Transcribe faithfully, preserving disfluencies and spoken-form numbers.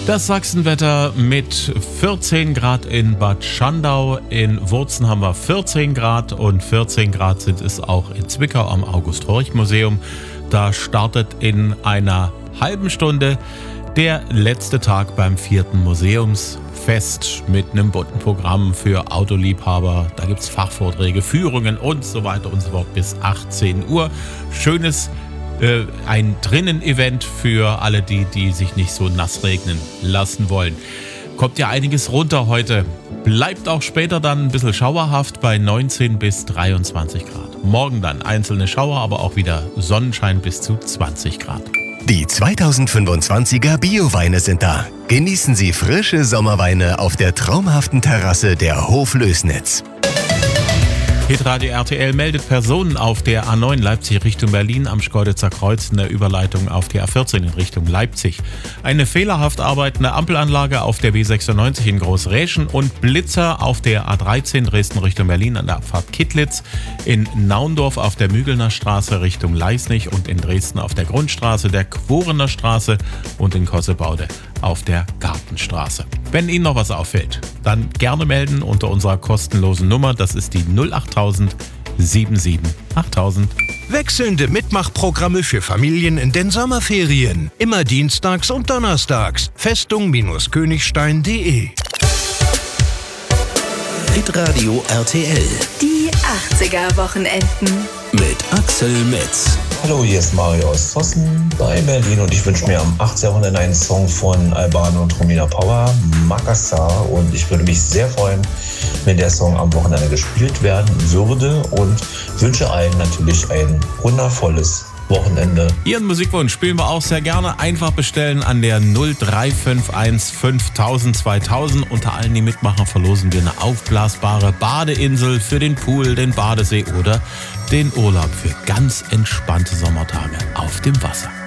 Das Sachsenwetter mit vierzehn Grad in Bad Schandau. In Wurzen haben wir vierzehn Grad und vierzehn Grad sind es auch in Zwickau am August-Horch-Museum. Da startet in einer halben Stunde der letzte Tag beim vierten Museumsfest mit einem bunten Programm für Autoliebhaber. Da gibt es Fachvorträge, Führungen und so weiter und so fort bis achtzehn Uhr. Schönes Äh, ein Drinnen-Event für alle die, die sich nicht so nass regnen lassen wollen. Kommt ja einiges runter heute. Bleibt auch später dann ein bisschen schauerhaft bei neunzehn bis dreiundzwanzig Grad. Morgen dann einzelne Schauer, aber auch wieder Sonnenschein bis zu zwanzig Grad. Die zweitausendfünfundzwanziger Bio-Weine sind da. Genießen Sie frische Sommerweine auf der traumhaften Terrasse der Hof Lößnitz. Hitradio R T L meldet Personen auf der A neun Leipzig Richtung Berlin am Schkeuditzer Kreuz in der Überleitung auf die A vierzehn in Richtung Leipzig. Eine fehlerhaft arbeitende Ampelanlage auf der B sechsundneunzig in Großräschen und Blitzer auf der A dreizehn Dresden Richtung Berlin an der Abfahrt Kittlitz, in Naundorf auf der Mügelner Straße Richtung Leisnig und in Dresden auf der Grundstraße der Quorener Straße und in Kossebaude auf der Gartenstraße. Wenn Ihnen noch was auffällt, dann gerne melden unter unserer kostenlosen Nummer. Das ist die null acht tausend sieben sieben achttausend. Wechselnde Mitmachprogramme für Familien in den Sommerferien. Immer dienstags und donnerstags. Festung-Königstein punkt de. Hitradio R T L Die achtziger-Wochenenden. mit Axel Metz. Hallo, hier ist Mario aus Zossen bei Berlin und ich wünsche mir am achtziger Wochenende einen Song von Albano und Romina Power, Makassar, und ich würde mich sehr freuen, wenn der Song am Wochenende gespielt werden würde und wünsche allen natürlich ein wundervolles Wochenende. Ihren Musikwunsch spielen wir auch sehr gerne. Einfach bestellen an der null drei fünf eins fünftausend zweitausend. Unter allen, die mitmachen, verlosen wir eine aufblasbare Badeinsel für den Pool, den Badesee oder den Urlaub für ganz entspannte Sommertage auf dem Wasser.